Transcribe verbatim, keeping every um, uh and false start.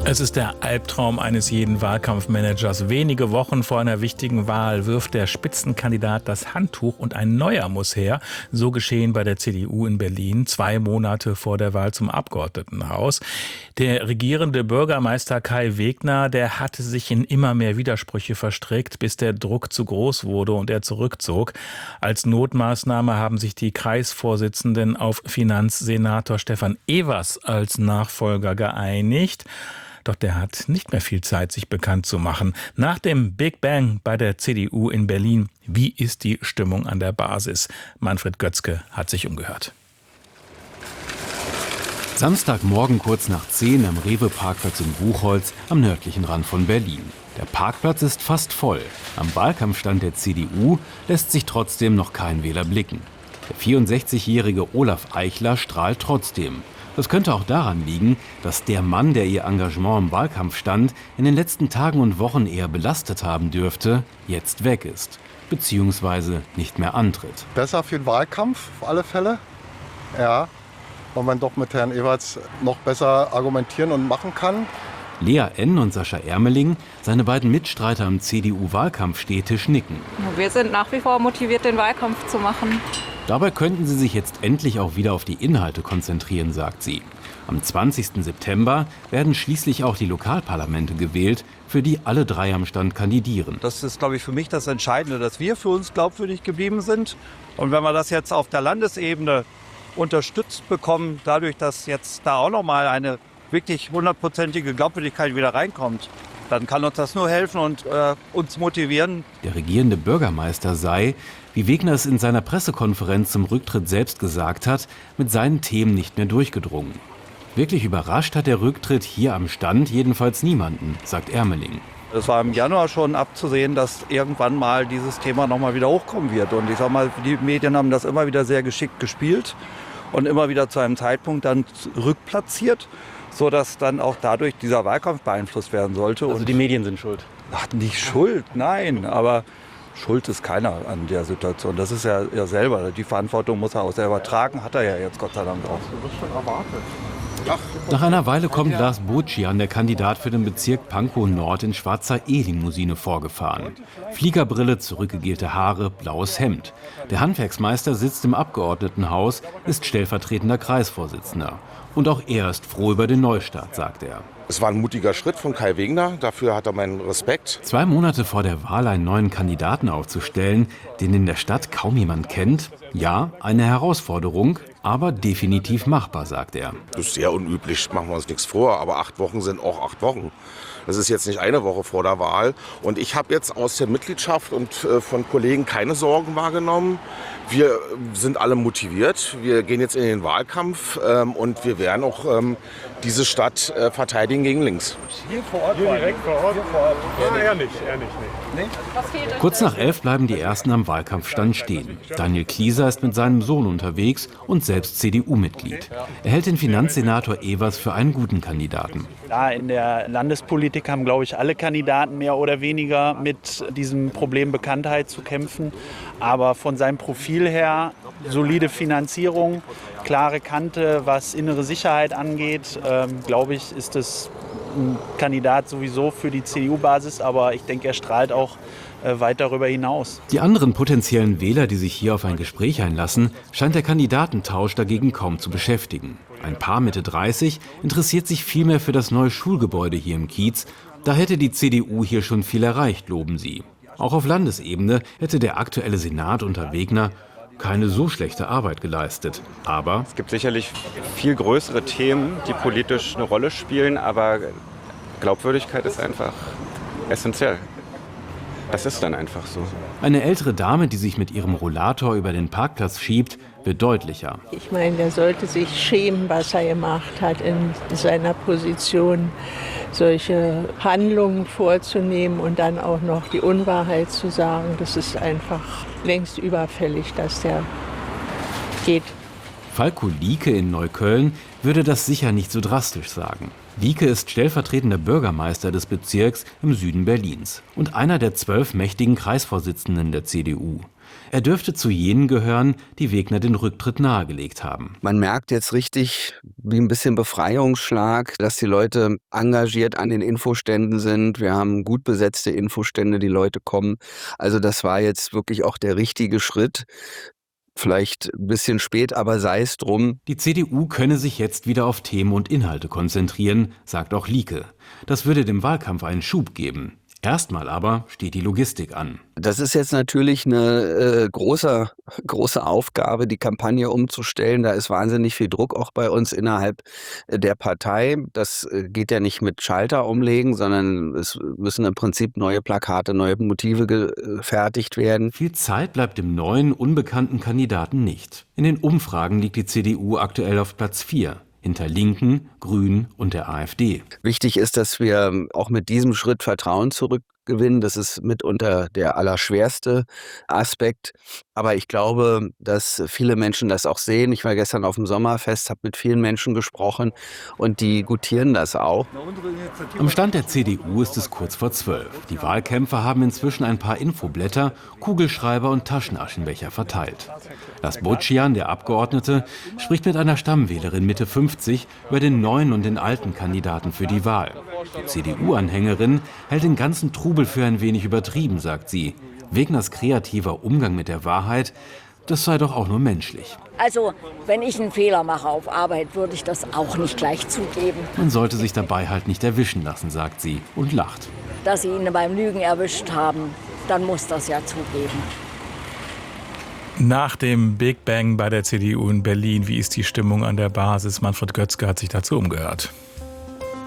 Es ist der Albtraum eines jeden Wahlkampfmanagers. Wenige Wochen vor einer wichtigen Wahl wirft der Spitzenkandidat das Handtuch und ein neuer muss her. So geschehen bei der C D U in Berlin, zwei Monate vor der Wahl zum Abgeordnetenhaus. Der regierende Bürgermeister Kai Wegner, der hatte sich in immer mehr Widersprüche verstrickt, bis der Druck zu groß wurde und er zurückzog. Als Notmaßnahme haben sich die Kreisvorsitzenden auf Finanzsenator Stefan Evers als Nachfolger geeinigt. Doch der hat nicht mehr viel Zeit, sich bekannt zu machen. Nach dem Big Bang bei der C D U in Berlin, wie ist die Stimmung an der Basis? Manfred Götzke hat sich umgehört. Samstagmorgen kurz nach zehn am Rewe-Parkplatz in Buchholz am nördlichen Rand von Berlin. Der Parkplatz ist fast voll. Am Wahlkampfstand der C D U lässt sich trotzdem noch kein Wähler blicken. Der vierundsechzigjährige Olaf Eichler strahlt trotzdem. Das könnte auch daran liegen, dass der Mann, der ihr Engagement im Wahlkampf stand, in den letzten Tagen und Wochen eher belastet haben dürfte, jetzt weg ist, beziehungsweise nicht mehr antritt. Besser für den Wahlkampf auf alle Fälle, ja, weil man doch mit Herrn Everts noch besser argumentieren und machen kann. Lea N. und Sascha Ermeling, seine beiden Mitstreiter am C D U-Wahlkampfstädtisch, nicken. Wir sind nach wie vor motiviert, den Wahlkampf zu machen. Dabei könnten sie sich jetzt endlich auch wieder auf die Inhalte konzentrieren, sagt sie. Am zwanzigsten September werden schließlich auch die Lokalparlamente gewählt, für die alle drei am Stand kandidieren. Das ist, glaube ich, für mich das Entscheidende, dass wir für uns glaubwürdig geblieben sind. Und wenn wir das jetzt auf der Landesebene unterstützt bekommen, dadurch, dass jetzt da auch noch mal eine wirklich hundertprozentige Glaubwürdigkeit wieder reinkommt, dann kann uns das nur helfen und äh, uns motivieren. Der regierende Bürgermeister sei, wie Wegner es in seiner Pressekonferenz zum Rücktritt selbst gesagt hat, mit seinen Themen nicht mehr durchgedrungen. Wirklich überrascht hat der Rücktritt hier am Stand jedenfalls niemanden, sagt Ermeling. Es war im Januar schon abzusehen, dass irgendwann mal dieses Thema noch mal wieder hochkommen wird. Und ich sag mal, die Medien haben das immer wieder sehr geschickt gespielt und immer wieder zu einem Zeitpunkt dann rückplatziert, sodass dann auch dadurch dieser Wahlkampf beeinflusst werden sollte. Also die Medien sind schuld? Ach, nicht schuld, nein, aber schuld ist keiner an der Situation. Das ist ja er selber. Die Verantwortung muss er auch selber tragen, hat er ja jetzt Gott sei Dank auch. Du wirst schon erwartet. Nach einer Weile kommt Lars Bocian, der Kandidat für den Bezirk Pankow Nord, in schwarzer E-Limousine vorgefahren. Fliegerbrille, zurückgegelte Haare, blaues Hemd. Der Handwerksmeister sitzt im Abgeordnetenhaus, ist stellvertretender Kreisvorsitzender. Und auch er ist froh über den Neustart, sagt er. Es war ein mutiger Schritt von Kai Wegner, dafür hat er meinen Respekt. Zwei Monate vor der Wahl einen neuen Kandidaten aufzustellen, den in der Stadt kaum jemand kennt, ja, eine Herausforderung, aber definitiv machbar, sagt er. Das ist sehr unüblich, machen wir uns nichts vor, aber acht Wochen sind auch acht Wochen. Das ist jetzt nicht eine Woche vor der Wahl. Und ich habe jetzt aus der Mitgliedschaft und äh, von Kollegen keine Sorgen wahrgenommen. Wir sind alle motiviert. Wir gehen jetzt in den Wahlkampf ähm, und wir werden auch ähm, diese Stadt äh, verteidigen gegen links. Hier vor Ort? Hier direkt vor Ort? Hier vor Ort. Ja, eher nicht, eher nicht. Nee. Kurz nach elf bleiben die Ersten am Wahlkampfstand stehen. Daniel Klieser ist mit seinem Sohn unterwegs und selbst C D U-Mitglied. Er hält den Finanzsenator Evers für einen guten Kandidaten. Ja, in der Landespolitik haben, glaube ich, alle Kandidaten mehr oder weniger mit diesem Problem Bekanntheit zu kämpfen. Aber von seinem Profil her, solide Finanzierung, klare Kante, was innere Sicherheit angeht, ähm, glaube ich, ist es ein Kandidat sowieso für die C D U-Basis. Aber ich denke, er strahlt auch äh, weit darüber hinaus. Die anderen potenziellen Wähler, die sich hier auf ein Gespräch einlassen, scheint der Kandidatentausch dagegen kaum zu beschäftigen. Ein Paar Mitte dreißig interessiert sich vielmehr für das neue Schulgebäude hier im Kiez. Da hätte die C D U hier schon viel erreicht, loben sie. Auch auf Landesebene hätte der aktuelle Senat unter Wegner keine so schlechte Arbeit geleistet. Aber es gibt sicherlich viel größere Themen, die politisch eine Rolle spielen, aber Glaubwürdigkeit ist einfach essentiell. Das ist dann einfach so. Eine ältere Dame, die sich mit ihrem Rollator über den Parkplatz schiebt, wird deutlicher. Ich meine, der sollte sich schämen, was er gemacht hat in seiner Position, solche Handlungen vorzunehmen und dann auch noch die Unwahrheit zu sagen. Das ist einfach längst überfällig, dass der geht. Falko Lieke in Neukölln würde das sicher nicht so drastisch sagen. Lieke ist stellvertretender Bürgermeister des Bezirks im Süden Berlins und einer der zwölf mächtigen Kreisvorsitzenden der C D U. Er dürfte zu jenen gehören, die Wegner den Rücktritt nahegelegt haben. Man merkt jetzt richtig, wie ein bisschen Befreiungsschlag, dass die Leute engagiert an den Infoständen sind. Wir haben gut besetzte Infostände, die Leute kommen. Also das war jetzt wirklich auch der richtige Schritt. Vielleicht ein bisschen spät, aber sei es drum. Die C D U könne sich jetzt wieder auf Themen und Inhalte konzentrieren, sagt auch Lieke. Das würde dem Wahlkampf einen Schub geben. Erstmal aber steht die Logistik an. Das ist jetzt natürlich eine äh, große, große Aufgabe, die Kampagne umzustellen. Da ist wahnsinnig viel Druck auch bei uns innerhalb der Partei. Das äh, geht ja nicht mit Schalter umlegen, sondern es müssen im Prinzip neue Plakate, neue Motive gefertigt werden. Viel Zeit bleibt dem neuen, unbekannten Kandidaten nicht. In den Umfragen liegt die C D U aktuell auf Platz vier. Hinter Linken, Grünen und der AfD. Wichtig ist, dass wir auch mit diesem Schritt Vertrauen zurückgewinnen. Das ist mitunter der allerschwerste Aspekt. Aber ich glaube, dass viele Menschen das auch sehen. Ich war gestern auf dem Sommerfest, habe mit vielen Menschen gesprochen und die gutieren das auch. Am Stand der C D U ist es kurz vor zwölf. Die Wahlkämpfer haben inzwischen ein paar Infoblätter, Kugelschreiber und Taschenaschenbecher verteilt. Las Boccian, der Abgeordnete, spricht mit einer Stammwählerin Mitte fünfzig über den neuen und den alten Kandidaten für die Wahl. Die C D U-Anhängerin hält den ganzen Trubel für ein wenig übertrieben, sagt sie. Wegners kreativer Umgang mit der Wahrheit, das sei doch auch nur menschlich. Also, wenn ich einen Fehler mache auf Arbeit, würde ich das auch nicht gleich zugeben. Man sollte sich dabei halt nicht erwischen lassen, sagt sie und lacht. Dass sie ihn beim Lügen erwischt haben, dann muss das ja zugeben. Nach dem Big Bang bei der C D U in Berlin, wie ist die Stimmung an der Basis? Manfred Götzke hat sich dazu umgehört.